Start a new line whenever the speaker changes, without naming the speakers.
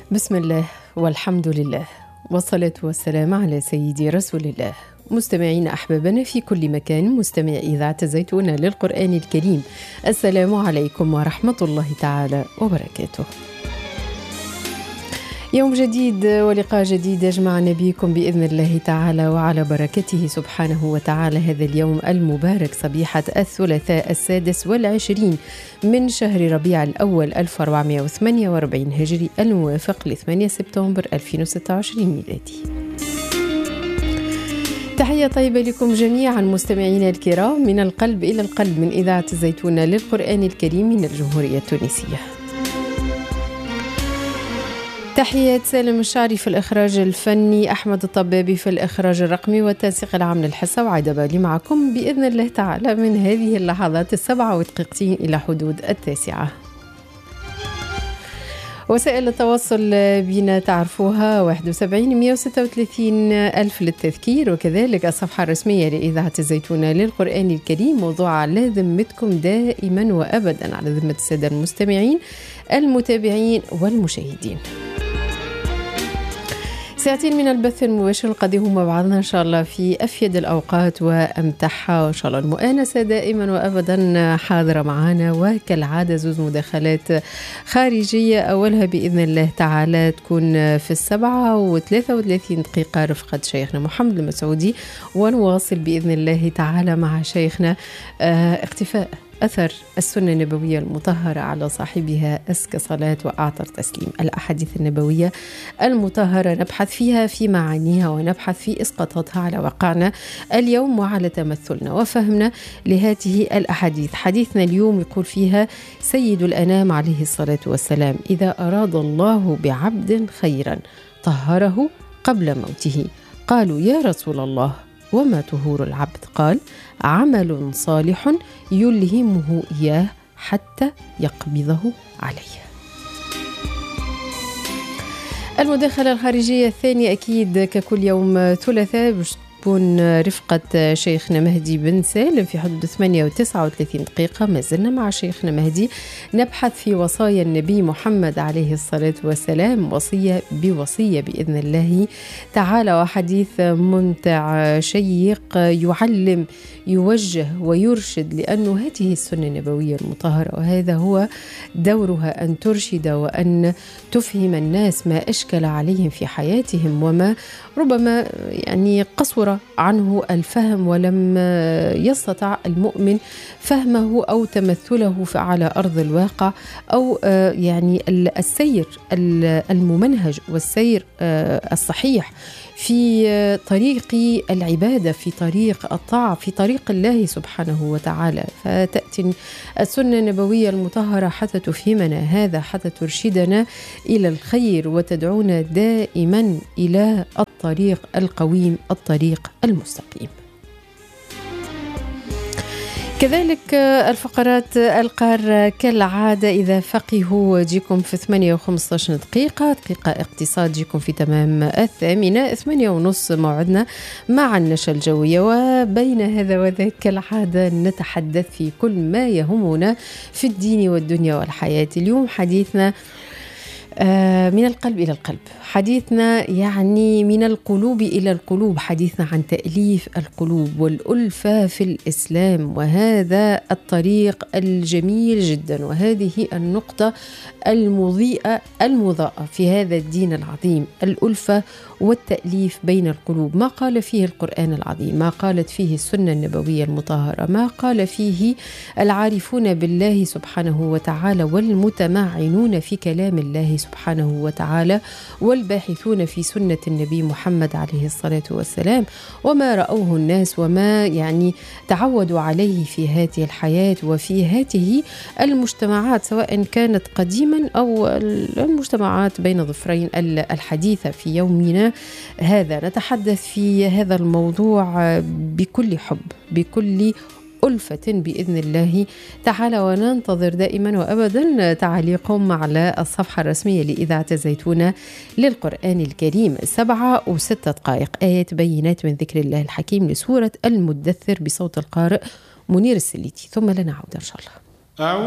بسم الله والحمد لله والصلاة والسلام على سيدي رسول الله. مستمعين أحبابنا في كل مكان، مستمع إذاعة الزيتون للقرآن الكريم، السلام عليكم ورحمة الله تعالى وبركاته. يوم جديد ولقاء جديد يجمعنا بكم بإذن الله تعالى وعلى بركته سبحانه وتعالى. هذا اليوم المبارك صبيحة الثلاثاء 26 من شهر ربيع الأول 1448 هجري، الموافق ل 8 سبتمبر 2026 ميلادي. تحية طيبة لكم جميعا مستمعينا الكرام من القلب إلى القلب من إذاعة الزيتون للقرآن الكريم من الجمهورية التونسية. تحيات سالم الشعري في الإخراج الفني، أحمد الطبابي في الإخراج الرقمي، والتنسيق العام للحصة، وعيدة بالي معكم بإذن الله تعالى من هذه اللحظات 7 إلى حدود 9. وسائل التواصل بنا تعرفوها 71 136 ألف للتذكير، وكذلك الصفحة الرسمية لإذاعة الزيتون للقرآن الكريم، موضوع على ذمتكم دائما وأبدا، على ذمة السادة المستمعين المتابعين والمشاهدين. ساعتين من البث المباشر نقضيهم مع بعضنا إن شاء الله في أفيد الأوقات وأمتعها، وإن شاء الله المؤانسة دائما وأبدا حاضرة معنا، وكالعادة زوز مداخلات خارجية. أولها بإذن الله تعالى تكون في 7:33 رفقة شيخنا محمد المسعودي، ونواصل بإذن الله تعالى مع شيخنا اقتفاء أثر السنة النبوية المطهرة على صاحبها أزكى صلاة وأعطر تسليم. الأحاديث النبوية المطهرة نبحث فيها في معانيها، ونبحث في إسقاطاتها على واقعنا اليوم وعلى تمثلنا وفهمنا لهذه الأحاديث. حديثنا اليوم يقول فيها سيد الأنام عليه الصلاة والسلام: إذا أراد الله بعبد خيرا طهره قبل موته. قالوا يا رسول الله وما طهور العبد؟ قال: عمل صالح يلهمه إياه حتى يقبضه عليه. المداخلة الخارجية الثانية أكيد ككل يوم ثلاثاء تكون رفقة شيخنا مهدي بن سالم في حدود 8:39. ما زلنا مع شيخنا مهدي نبحث في وصايا النبي محمد عليه الصلاة والسلام، وصية بوصية بإذن الله تعالى، وحديث ممتع شيق يعلم يوجه ويرشد، لأنه هذه السنة النبوية المطهرة وهذا هو دورها، أن ترشد وأن تفهم الناس ما أشكل عليهم في حياتهم، وما ربما يعني قصر عنه الفهم ولم يستطع المؤمن فهمه أو تمثله على أرض الواقع، أو يعني السير الممنهج والسير الصحيح في طريق العبادة، في طريق الطاعة، في طريق الله سبحانه وتعالى. فتأتي السنة النبوية المطهرة حتى تفهمنا هذا، حتى ترشدنا إلى الخير وتدعونا دائما إلى الطريق القويم، الطريق المستقيم. كذلك الفقرات القار كالعادة، إذا فقهوا جيكم في 8:15 دقيقة اقتصاد جيكم في تمام 8:00 8:30 موعدنا مع النشرة الجوية. وبين هذا وذاك كالعادة نتحدث في كل ما يهمنا في الدين والدنيا والحياة. اليوم حديثنا من القلب إلى القلب، حديثنا يعني من القلوب إلى القلوب، حديثنا عن تأليف القلوب والألفة في الإسلام، وهذا الطريق الجميل جدا، وهذه النقطة المضيئة المضاءة في هذا الدين العظيم، الألفة والتأليف بين القلوب. ما قال فيه القرآن العظيم، ما قالت فيه السنة النبوية المطهرة، ما قال فيه العارفون بالله سبحانه وتعالى والمتمعنون في كلام الله سبحانه وتعالى والباحثون في سنة النبي محمد عليه الصلاة والسلام، وما رأوه الناس وما يعني تعودوا عليه في هذه الحياة وفي هذه المجتمعات، سواء كانت قديما أو المجتمعات بين ظفرين الحديثة في يومنا هذا. نتحدث في هذا الموضوع بكل حب، بكل ألفة بإذن الله تعالى، وننتظر دائما وأبدا تعليقهم على الصفحة الرسمية لإذاعة الزيتون للقرآن الكريم. 7:06 آيات بينات من ذكر الله الحكيم لسورة المدثر بصوت القارئ منير السليتي، ثم لنعود إن شاء الله.